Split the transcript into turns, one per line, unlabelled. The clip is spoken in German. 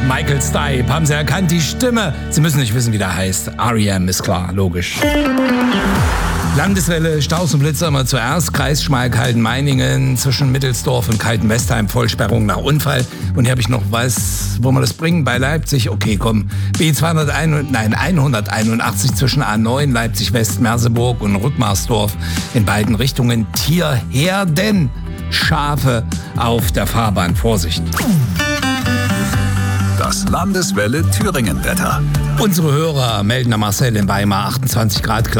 Michael Stipe. Haben Sie erkannt, die Stimme? Sie müssen nicht wissen, wie der heißt. R.E.M. ist klar, logisch. Landeswelle, Staus und Blitzer immer zuerst. Kreis Schmalkalden-Meiningen zwischen Mittelsdorf und Kalten-Westheim. Vollsperrung nach Unfall. Und hier habe ich noch was, wo wir das bringen, bei Leipzig. Okay, komm. B181 zwischen A9, Leipzig-West, Merseburg und Rückmarsdorf. In beiden Richtungen Tierherden. Schafe auf der Fahrbahn. Vorsicht.
Das Landeswelle Thüringen-Wetter.
Unsere Hörer melden an Marcel in Weimar 28 Grad.